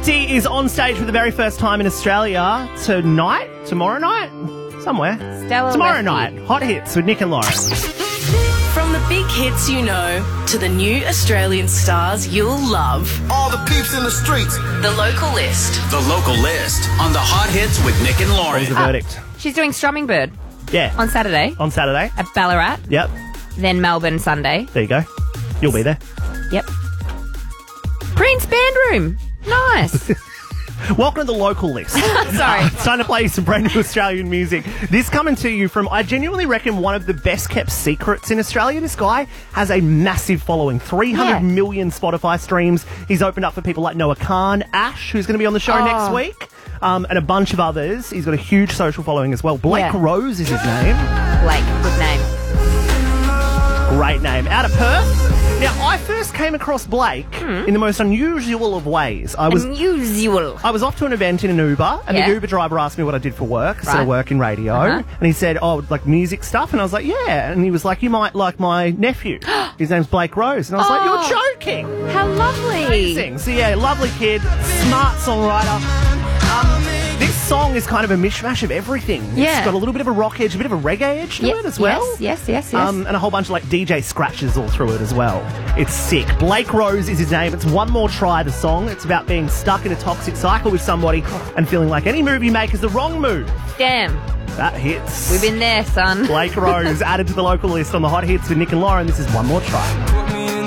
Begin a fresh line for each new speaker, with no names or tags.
50 is on stage for the very first time in Australia tomorrow night, somewhere. Tomorrow night. Hot Hits with Nick and Lauren.
From the big hits you know to the new Australian stars you'll love.
All the peeps in the streets.
The Local List.
The Local List on the Hot Hits with Nick and
What
Lauren.
was the verdict?
She's doing Strumming Bird
Yeah.
on Saturday
On Saturday.
at Ballarat,
Yep.
then Melbourne Sunday.
There you go. You'll be there.
Yep. Prince Band Room. Nice.
Welcome to the Local List.
Sorry.
It's time to play you some brand new Australian music. This coming to you from, I genuinely reckon, one of the best kept secrets in Australia. This guy has a massive following, 300 million Spotify streams. He's opened up for people like Noah Khan, Ash, who's going to be on the show next week, and a bunch of others. He's got a huge social following as well. Blake Rose is his name.
Blake, good name.
Great name. Out of Perth. Now, I first came across Blake in the most unusual of ways. I was off to an event in an Uber, and the Uber driver asked me what I did for work. So I work in radio. And he said, like music stuff. And I was like, yeah. And he was like, you might like my nephew. His name's Blake Rose. And I was like, you're joking.
How lovely.
Amazing. So, yeah, lovely kid, smart songwriter. This song is kind of a mishmash of everything.
Yeah.
It's got a little bit of a rock edge, a bit of a reggae edge to it as well.
Yes.
And a whole bunch of like DJ scratches all through it as well. It's sick. Blake Rose is his name. It's One More Try, the song. It's about being stuck in a toxic cycle with somebody and feeling like any move you make is the wrong move.
Damn.
That hits.
We've been there, son.
Blake Rose added to the Local List on the Hot Hits with Nick and Lauren. This is One More Try.